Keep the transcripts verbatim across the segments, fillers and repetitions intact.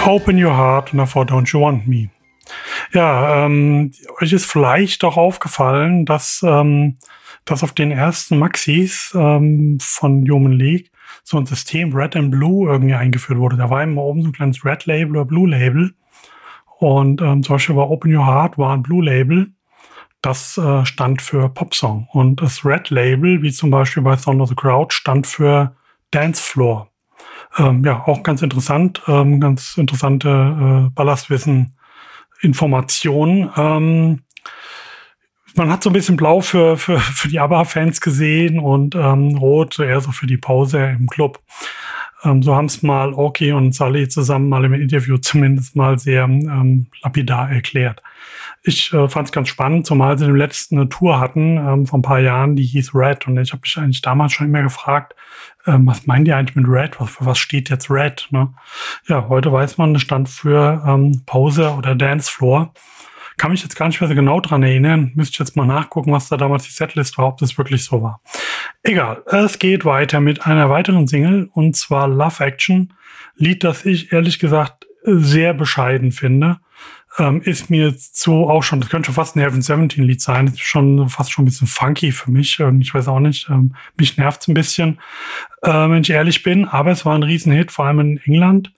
Open Your Heart und davor Don't You Want Me. Ja, ähm, euch ist vielleicht auch aufgefallen, dass, ähm, dass auf den ersten Maxis ähm, von Human League so ein System Red and Blue irgendwie eingeführt wurde. Da war immer oben so ein kleines Red Label oder Blue Label. Und ähm, zum Beispiel bei Open Your Heart war ein Blue Label. Das äh, stand für Popsong. Und das Red Label, wie zum Beispiel bei Sound of the Crowd, stand für Dance Floor. Ähm, ja, auch ganz interessant, ähm, ganz interessante äh, Ballastwissen, Informationen. Ähm, man hat so ein bisschen blau für, für, für die ABBA-Fans gesehen und ähm, rot eher so für die Pause im Club. Ähm, so haben es mal Oki und Sully zusammen mal im Interview zumindest mal sehr ähm, lapidar erklärt. Ich äh, fand es ganz spannend, zumal sie im letzten eine Tour hatten ähm, vor ein paar Jahren, die hieß Red. Und ich habe mich eigentlich damals schon immer gefragt, ähm, was meinen die eigentlich mit Red? Was, für was steht jetzt Red? Ne? Ja, heute weiß man, das stand für ähm, Pause oder Dance Floor. Kann mich jetzt gar nicht mehr so genau dran erinnern. Müsste ich jetzt mal nachgucken, was da damals die Setlist war, ob das wirklich so war. Egal, es geht weiter mit einer weiteren Single, und zwar Love Action. Lied, das ich ehrlich gesagt sehr bescheiden finde. Ähm, ist mir jetzt so auch schon, das könnte schon fast ein Heaven seventeen Lied sein. Das ist schon fast schon ein bisschen funky für mich. Ich weiß auch nicht, ähm, mich nervt's ein bisschen, äh, wenn ich ehrlich bin. Aber es war ein Riesenhit, vor allem in England.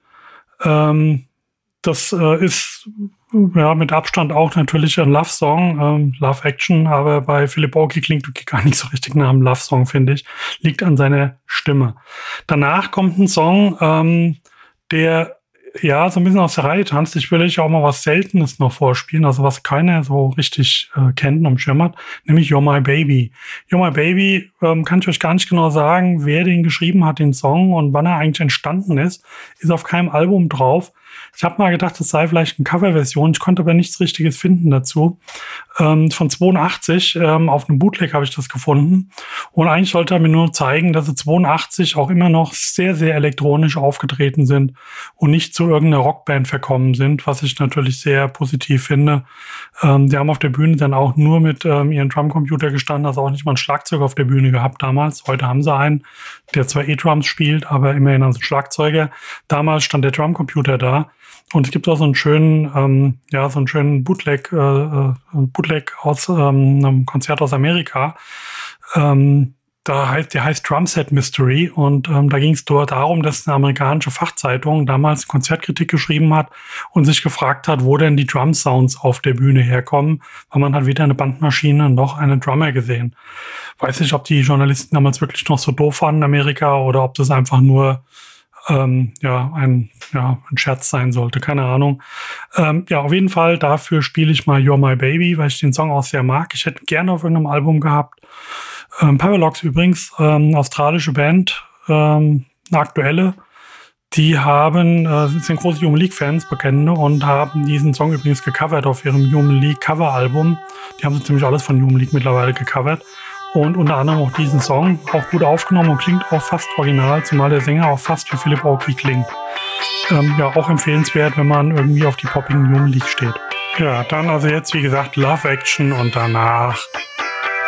Ähm, das äh, ist ja mit Abstand auch natürlich ein Love-Song, ähm, Love Action, aber bei Philip Oakey klingt wirklich gar nicht so richtig nach einem Love-Song, finde ich. Liegt an seiner Stimme. Danach kommt ein Song, ähm, der ja so ein bisschen aus der Reihe tanzt. Ich will euch auch mal was Seltenes noch vorspielen, also was keiner so richtig äh, kennt und am Schirm hat, nämlich You're My Baby. You're My Baby, ähm, kann ich euch gar nicht genau sagen, wer den geschrieben hat, den Song, und wann er eigentlich entstanden ist. Ist auf keinem Album drauf. Ich habe mal gedacht, das sei vielleicht eine Coverversion. Ich konnte aber nichts Richtiges finden dazu. Ähm, von zweiundachtzig, ähm, auf einem Bootleg habe ich das gefunden. Und eigentlich sollte er mir nur zeigen, dass sie zweiundachtzig auch immer noch sehr, sehr elektronisch aufgetreten sind und nicht zu irgendeiner Rockband verkommen sind, was ich natürlich sehr positiv finde. Ähm, die haben auf der Bühne dann auch nur mit ähm, ihrem Drumcomputer gestanden, also auch nicht mal ein Schlagzeug auf der Bühne gehabt damals. Heute haben sie einen, der zwar E-Drums spielt, aber immerhin als Schlagzeuger. Damals stand der Drumcomputer da. Und es gibt auch so einen schönen, ähm, ja, so einen schönen Bootleg, äh, Bootleg aus ähm, einem Konzert aus Amerika. Ähm, da heißt, der heißt Drumset Mystery, und ähm, da ging es dort darum, dass eine amerikanische Fachzeitung damals Konzertkritik geschrieben hat und sich gefragt hat, wo denn die Drum-Sounds auf der Bühne herkommen, weil man hat weder eine Bandmaschine noch einen Drummer gesehen. Weiß nicht, ob die Journalisten damals wirklich noch so doof waren in Amerika oder ob das einfach nur Ähm, ja, ein, ja, ein Scherz sein sollte, keine Ahnung. Ähm, ja, auf jeden Fall, dafür spiele ich mal You're My Baby, weil ich den Song auch sehr mag. Ich hätte gerne auf irgendeinem Album gehabt. Ähm, Paralox übrigens, ähm, australische Band, ähm, eine aktuelle. Die haben, äh, sind große Human League-Fans, Bekennende, und haben diesen Song übrigens gecovert auf ihrem Human League Cover-Album. Die haben so ziemlich alles von Human League mittlerweile gecovert. Und unter anderem auch diesen Song, auch gut aufgenommen und klingt auch fast original, zumal der Sänger auch fast wie Philip Oakey klingt. Ähm, ja, auch empfehlenswert, wenn man irgendwie auf die poppigen Human League steht. Ja, dann also jetzt, wie gesagt, Love Action und danach